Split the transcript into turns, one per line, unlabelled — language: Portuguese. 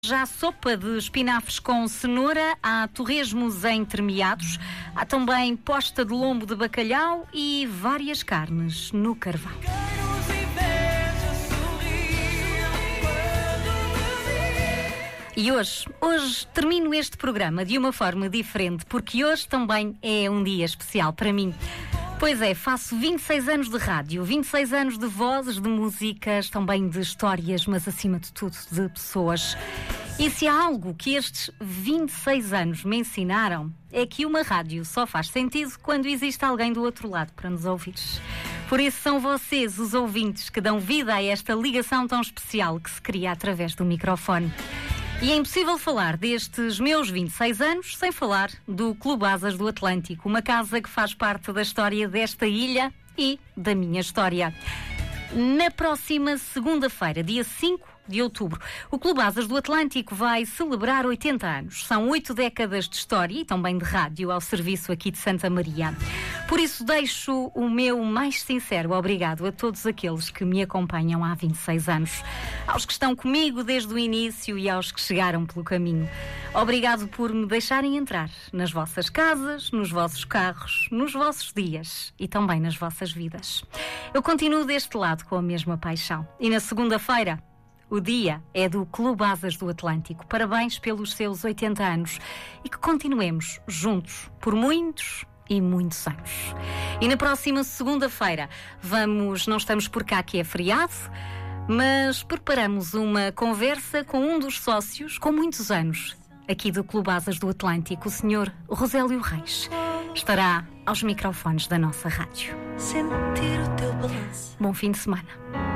Já há sopa de espinafres com cenoura, há torresmos entremeados, há também posta de lombo de bacalhau e várias carnes no carvão. E hoje termino este programa de uma forma diferente, porque hoje também é um dia especial para mim. Pois é, faço 26 anos de rádio, 26 anos de vozes, de músicas, também de histórias, mas acima de tudo de pessoas. E se há algo que estes 26 anos me ensinaram, é que uma rádio só faz sentido quando existe alguém do outro lado para nos ouvir. Por isso são vocês, os ouvintes, que dão vida a esta ligação tão especial que se cria através do microfone. E é impossível falar destes meus 26 anos sem falar do Clube Asas do Atlântico, uma casa que faz parte da história desta ilha e da minha história. Na próxima segunda-feira, dia 5 de outubro, o Clube Asas do Atlântico vai celebrar 80 anos. São 8 décadas de história e também de rádio ao serviço aqui de Santa Maria. Por isso deixo o meu mais sincero obrigado a todos aqueles que me acompanham há 26 anos, aos que estão comigo desde o início e aos que chegaram pelo caminho. Obrigado por me deixarem entrar nas vossas casas, nos vossos carros, nos vossos dias e também nas vossas vidas. Eu continuo deste lado com a mesma paixão. E na segunda-feira, o dia é do Clube Asas do Atlântico. Parabéns pelos seus 80 anos e que continuemos juntos por muitos e muitos anos. E na próxima segunda-feira não estamos por cá que é feriado, mas preparamos uma conversa com um dos sócios com muitos anos aqui do Clube Asas do Atlântico, o Sr. Rosélio Reis. Estará aos microfones da nossa rádio. Sentir o teu balanço. Bom fim de semana.